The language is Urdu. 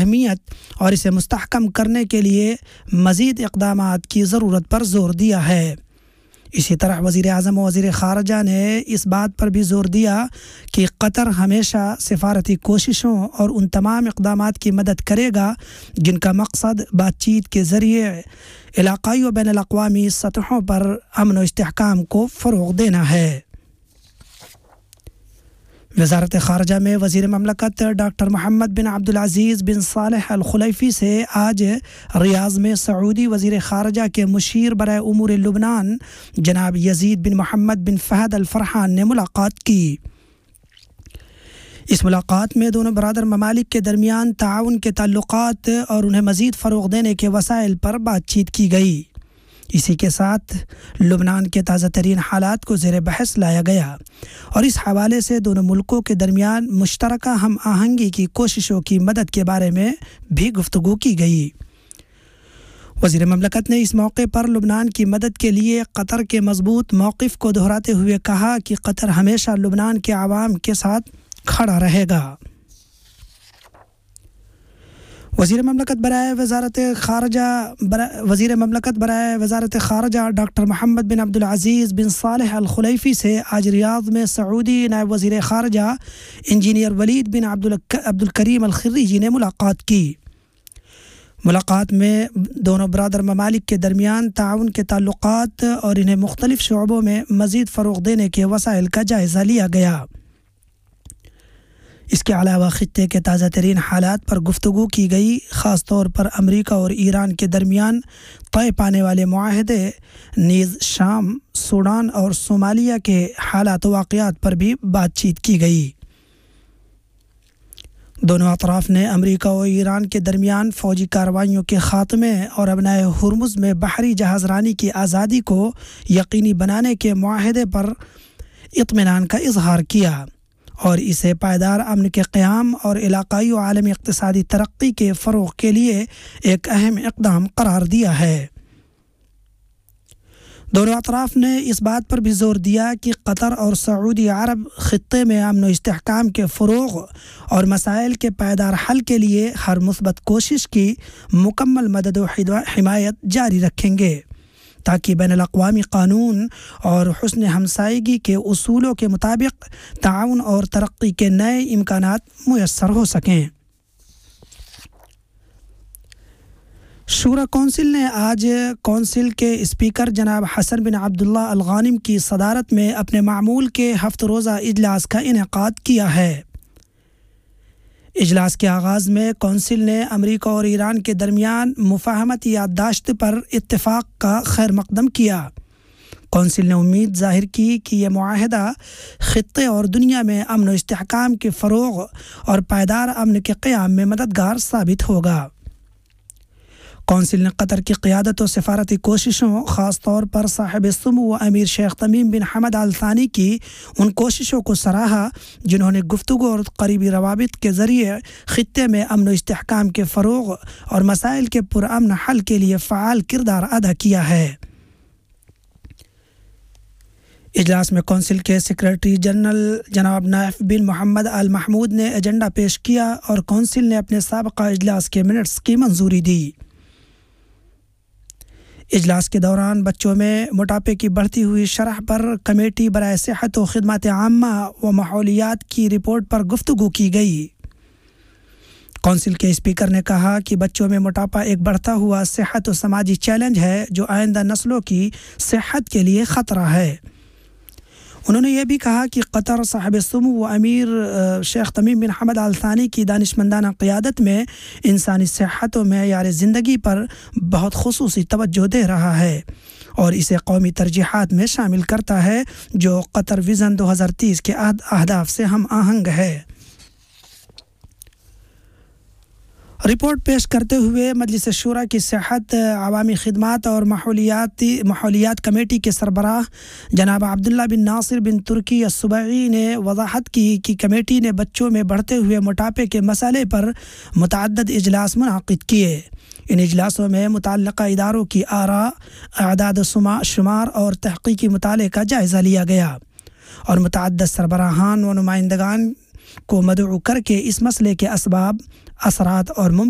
اہمیت اور اسے مستحکم کرنے کے لیے مزید اقدامات کی ضرورت پر زور دیا ہے۔ اسی طرح وزیر اعظم و وزیر خارجہ نے اس بات پر بھی زور دیا کہ قطر ہمیشہ سفارتی کوششوں اور ان تمام اقدامات کی مدد کرے گا جن کا مقصد بات چیت کے ذریعے علاقائی و بین الاقوامی سطحوں پر امن و استحکام کو فروغ دینا ہے۔ وزارت خارجہ میں وزیر مملکت ڈاکٹر محمد بن عبدالعزیز بن صالح الخلیفی سے آج ریاض میں سعودی وزیر خارجہ کے مشیر برائے امور لبنان جناب یزید بن محمد بن فہد الفرحان نے ملاقات کی۔ اس ملاقات میں دونوں برادر ممالک کے درمیان تعاون کے تعلقات اور انہیں مزید فروغ دینے کے وسائل پر بات چیت کی گئی۔ اسی کے ساتھ لبنان کے تازہ ترین حالات کو زیر بحث لایا گیا اور اس حوالے سے دونوں ملکوں کے درمیان مشترکہ ہم آہنگی کی کوششوں کی مدد کے بارے میں بھی گفتگو کی گئی۔ وزیر مملکت نے اس موقع پر لبنان کی مدد کے لیے قطر کے مضبوط موقف کو دہراتے ہوئے کہا کہ قطر ہمیشہ لبنان کے عوام کے ساتھ کھڑا رہے گا۔ وزیر مملکت برائے وزارت خارجہ ڈاکٹر محمد بن عبدالعزیز بن صالح الخلیفی سے آج ریاض میں سعودی نائب وزیر خارجہ انجینئر ولید بن عبدالکریم الخریجی نے ملاقات کی۔ ملاقات میں دونوں برادر ممالک کے درمیان تعاون کے تعلقات اور انہیں مختلف شعبوں میں مزید فروغ دینے کے وسائل کا جائزہ لیا گیا۔ اس کے علاوہ خطے کے تازہ ترین حالات پر گفتگو کی گئی، خاص طور پر امریکہ اور ایران کے درمیان طے پانے والے معاہدے، نیز شام، سوڈان اور صومالیہ کے حالات و واقعات پر بھی بات چیت کی گئی۔ دونوں اطراف نے امریکہ و ایران کے درمیان فوجی کارروائیوں کے خاتمے اور ابنائے ہرمز میں بحری جہاز رانی کی آزادی کو یقینی بنانے کے معاہدے پر اطمینان کا اظہار کیا اور اسے پائیدار امن کے قیام اور علاقائی و عالمی اقتصادی ترقی کے فروغ کے لیے ایک اہم اقدام قرار دیا ہے۔ دونوں اطراف نے اس بات پر بھی زور دیا کہ قطر اور سعودی عرب خطے میں امن و استحکام کے فروغ اور مسائل کے پائیدار حل کے لیے ہر مثبت کوشش کی مکمل مدد و حمایت جاری رکھیں گے تاکہ بین الاقوامی قانون اور حسن ہمسائیگی کے اصولوں کے مطابق تعاون اور ترقی کے نئے امکانات میسر ہو سکیں۔ شورا کونسل نے آج کونسل کے اسپیکر جناب حسن بن عبداللہ الغانم کی صدارت میں اپنے معمول کے ہفت روزہ اجلاس کا انعقاد کیا ہے۔ اجلاس کے آغاز میں کونسل نے امریکہ اور ایران کے درمیان مفاہمت یادداشت پر اتفاق کا خیر مقدم کیا۔ کونسل نے امید ظاہر کی کہ یہ معاہدہ خطے اور دنیا میں امن و استحکام کے فروغ اور پائیدار امن کے قیام میں مددگار ثابت ہوگا۔ کونسل نے قطر کی قیادت و سفارتی کوششوں، خاص طور پر صاحب سمو امیر شیخ تمیم بن حمد آل ثانی کی ان کوششوں کو سراہا جنہوں نے گفتگو اور قریبی روابط کے ذریعے خطے میں امن و استحکام کے فروغ اور مسائل کے پرامن حل کے لیے فعال کردار ادا کیا ہے۔ اجلاس میں کونسل کے سیکریٹری جنرل جناب نائف بن محمد آل محمود نے ایجنڈا پیش کیا اور کونسل نے اپنے سابقہ اجلاس کے منٹس کی منظوری دی۔ اجلاس کے دوران بچوں میں موٹاپے کی بڑھتی ہوئی شرح پر کمیٹی برائے صحت و خدمات عامہ و ماحولیات کی رپورٹ پر گفتگو کی گئی۔ کونسل کے اسپیکر نے کہا کہ بچوں میں موٹاپا ایک بڑھتا ہوا صحت و سماجی چیلنج ہے جو آئندہ نسلوں کی صحت کے لیے خطرہ ہے۔ انہوں نے یہ بھی کہا کہ قطر صاحب سمو و امیر شیخ تمیم بن حمد آل ثانی کی دانشمندانہ قیادت میں انسانی صحت و معیار زندگی پر بہت خصوصی توجہ دے رہا ہے اور اسے قومی ترجیحات میں شامل کرتا ہے جو قطر ویژن 2030 کے اہداف سے ہم آہنگ ہے۔ رپورٹ پیش کرتے ہوئے مجلس شورا کی صحت، عوامی خدمات اور ماحولیات کمیٹی کے سربراہ جناب عبداللہ بن ناصر بن ترکی السبعی نے وضاحت کی کہ کمیٹی نے بچوں میں بڑھتے ہوئے موٹاپے کے مسئلے پر متعدد اجلاس منعقد کیے۔ ان اجلاسوں میں متعلقہ اداروں کی آراء، اعداد و شمار اور تحقیقی مطالعے کا جائزہ لیا گیا اور متعدد سربراہان و نمائندگان کو مدعو کر کے اس مسئلے کے اسباب، اثرات اور